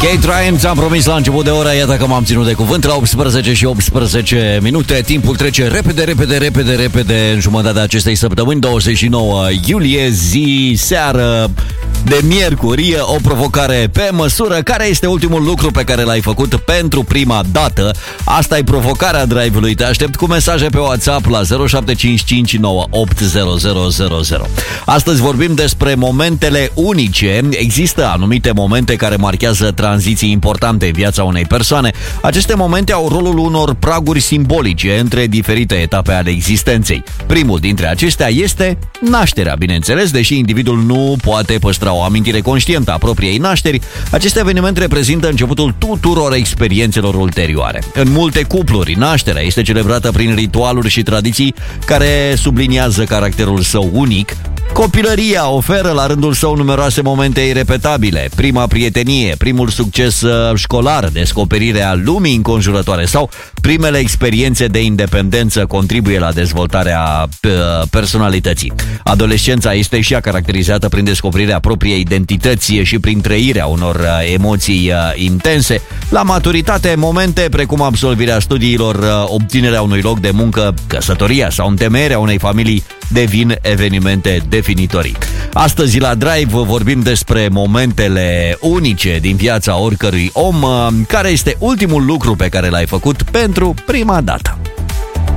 Kate Ryan, ți-am promis la început de oră, iată că m-am ținut de cuvânt. La 18 și 18 minute, timpul trece repede în jumătatea acestei săptămâni, 29 iulie, zi, seară de miercuri, o provocare pe măsură. Care este ultimul lucru pe care l-ai făcut pentru prima dată? Asta e provocarea Drive-ului. Te aștept cu mesaje pe WhatsApp la 0755980000. Astăzi vorbim despre momentele unice. Există anumite momente care marchează tranziții importante în viața unei persoane. Aceste momente au rolul unor praguri simbolice între diferite etape ale existenței. Primul dintre acestea este nașterea, bineînțeles, deși individul nu poate păstra o amintire conștientă a propriei nașteri. Acest eveniment reprezintă începutul tuturor experiențelor ulterioare. În multe cupluri, nașterea este celebrată prin ritualuri și tradiții care subliniază caracterul său unic. Copilăria oferă la rândul său numeroase momente irepetabile. Prima prietenie, primul succes școlar, descoperirea lumii înconjurătoare sau primele experiențe de independență contribuie la dezvoltarea personalității. Adolescența este și ea caracterizată prin descoperirea propriei identități și prin trăirea unor emoții intense. La maturitate, momente precum absolvirea studiilor, obținerea unui loc de muncă, căsătoria sau întemeierea unei familii devin evenimente definitorii. Astăzi la Drive vorbim despre momentele unice din viața oricărui om. Care este ultimul lucru pe care l-ai făcut pentru prima dată?